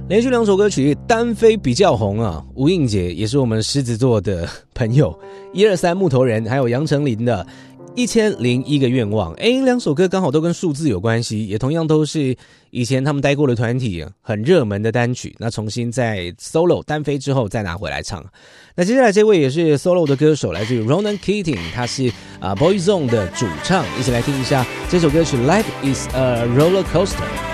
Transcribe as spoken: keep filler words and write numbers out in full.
连续两首歌曲单飞比较红啊，吴映洁也是我们狮子座的朋友，一二三木头人，还有杨丞琳的一千零一个愿望。诶，两首歌刚好都跟数字有关系，也同样都是以前他们待过的团体很热门的单曲，那重新在 solo 单飞之后再拿回来唱。那接下来这位也是 solo 的歌手，来自于 Ronan Keating， 他是、呃、Boyzone 的主唱，一起来听一下这首歌曲 Life is a Roller Coaster。